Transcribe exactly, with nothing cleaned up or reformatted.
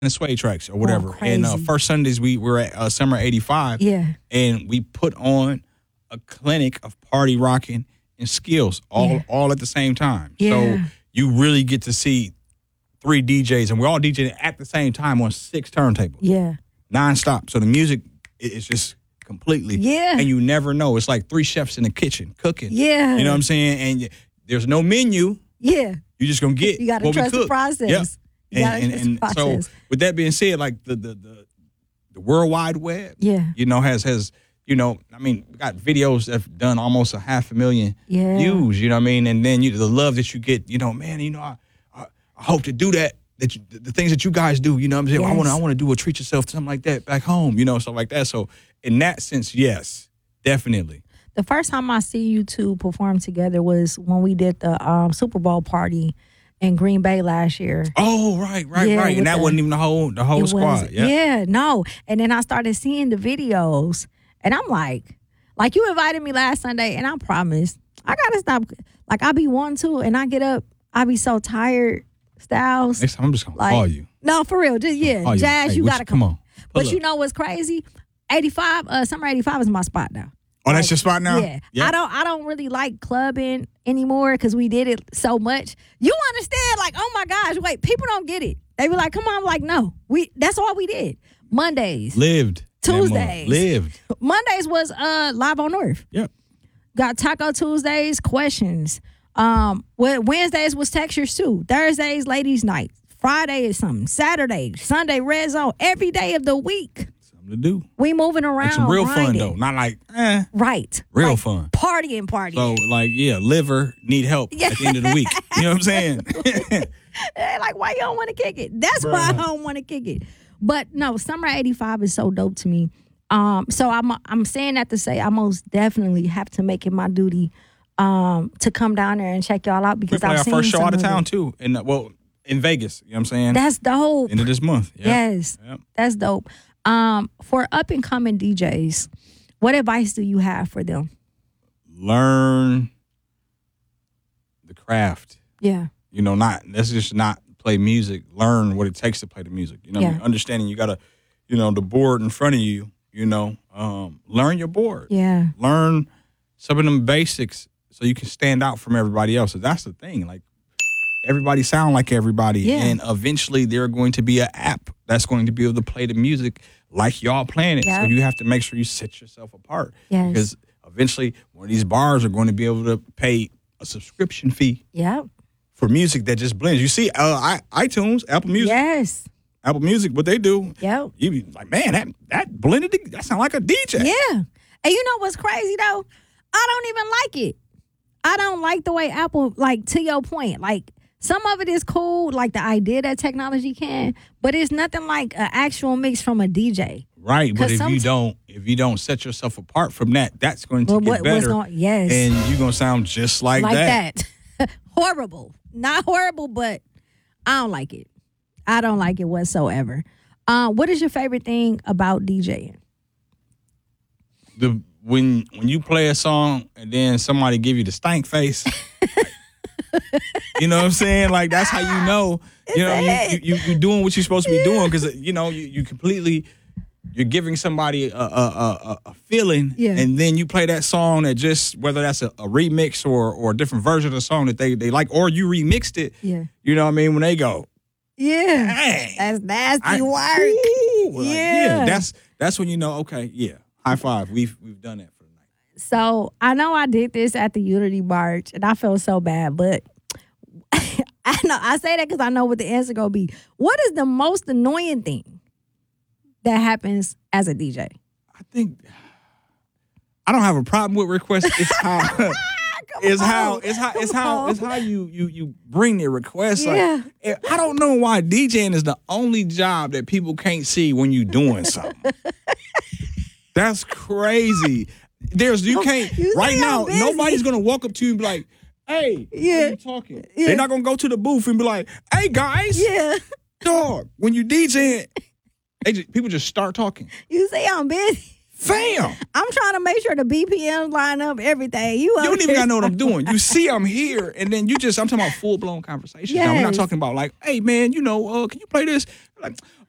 the Sway tracks or whatever. Oh, and uh, crazy. first Sundays we were at uh, Summer eighty-five. Yeah. And we put on a clinic of party rocking and skills all Yeah. all at the same time. Yeah. So you really get to see three D Js, and we're all DJing at the same time on six turntables, Yeah. nonstop. So the music i- is just completely, Yeah. and you never know. It's like three chefs in the kitchen cooking. Yeah. You know what I'm saying? And y- there's no menu. Yeah. You're just gonna get You got to what we trust the cook. process. Yep. You gotta And, and, trust the and process. so with that being said, like the the the, the World Wide Web, Yeah. you know, has has you know, I mean, we got videos that have done almost a half a million Yeah. views. You know what I mean? And then you the love that you get. You know, man. You know, I I, I hope to do that. That you, the things that you guys do. You know what I'm saying? I want to I Yes. want to do a treat yourself something like that back home. You know, stuff like that. So in that sense, yes, definitely. The first time I see you two perform together was when we did the um, Super Bowl party in Green Bay last year. Oh, right, right, Yeah, right. with And that the- wasn't even the whole the whole It squad. was- Yeah. yeah, no. And then I started seeing the videos, and I'm like, like you invited me last Sunday, and I promised I gotta stop. Like I be one to, and I get up, I be so tired. Styles, Next time I'm just gonna like, call you. no, for real, just yeah, Call you. Jazz, Hey, you what gotta come come on. But Pull you up. know what's crazy? eighty-five, uh, Summer eighty-five is my spot now. Oh, that's Like, your spot now? Yeah. Yeah. I don't I don't really like clubbing anymore because we did it so much. You understand? Like, oh my gosh, wait, people don't get it. They be like, come on, I'm like, no. We that's all we did. Mondays. Lived. that month. Tuesdays. Lived. Mondays was uh live on North. Yep. Got Taco Tuesdays, questions. Um well, Wednesdays was textures too. Thursdays, ladies' night. Friday is something. Saturday, Sunday, red zone. Every day of the week. Something to do. We moving around. Like some real fun grinding. though. Not like, eh. Right. Real Like, fun. Partying, partying. So like, yeah, liver need help at the end of the week. You know what I'm saying? They're like, why you don't want to kick it? That's why I don't want to kick it. But no, Summer eighty-five is so dope to me. Um, so I'm I'm saying that to say I most definitely have to make it my duty um, to come down there and check y'all out we because play I've our seen first show some out of of town it. too. In uh, well, in Vegas. You know what I'm saying? That's dope. End of this month. Yep. Yes, Yep. that's dope. Um, for up and coming D Js, what advice do you have for them? Learn the craft. Yeah, You know, not let's just not play music. Learn what it takes to play the music. You know, what I Yeah. mean? Understanding you gotta, you know, the board in front of you. You know, um, learn your board. yeah, Learn some of them basics so you can stand out from everybody else. So that's the thing. Like everybody sound like everybody, Yeah. and eventually there going to be an app that's going to be able to play the music like y'all playing it. Yeah. So you have to make sure you set yourself apart. Yes. Because eventually one of these bars are going to be able to pay a subscription fee yeah, for music that just blends. You see, uh, I, iTunes, Apple Music, yes, Apple Music, what they do, yep. you be like, man, that that blended, that sound like a D J. Yeah. And you know what's crazy though? I don't even like it. I don't like the way Apple, like to your point, like some of it is cool, like the idea that technology can, but it's nothing like an actual mix from a D J. Right, but 'Cause if some- you don't, if you don't set yourself apart from that, that's going to Well, get what- what's better, going- yes. and you're gonna sound just like, Like that. that. Horrible. Not horrible, but I don't like it. I don't like it whatsoever. Uh, what is your favorite thing about DJing? The when when you play a song and then somebody give you the stank face, you know what I'm saying? Like that's how you know, you know, you you you doing what you're supposed to be doing because you know you you completely. You're giving somebody a, a, a, a feeling, Yeah. and then you play that song that just whether that's a, a remix or or a different version of the song that they, they like, or you remixed it. Yeah. You know what I mean? When they go, Yeah. dang, That's nasty I- work. ooh, like, Yeah. That's that's when you know. Okay, yeah, high five. We've we've done that for the night. So I know I did this at the Unity March, and I felt so bad, but I know I say that because I know what the answer gonna be. What is the most annoying thing that happens as a D J? I think I don't have a problem with requests. It's how it's how it's how it's how it's how you you you bring the request. Yeah. Like, I don't know why DJing is the only job that people can't see when you doing something. That's crazy. There's you can't You right see now. I'm busy. Nobody's gonna walk up to you and be like, "Hey, Yeah. yeah, you talking?" Yeah. They're not gonna go to the booth and be like, "Hey guys, Yeah. dog." When you DJing, they just, people just start talking. You say I'm busy. Fam. I'm trying to make sure the B P Ms line up, everything. You, You don't even gotta know what I'm doing. You see I'm here, and then you just, I'm talking about full-blown conversation. Now, we're not Yes. talking about like, hey, man, you know, uh, can you play this? Like,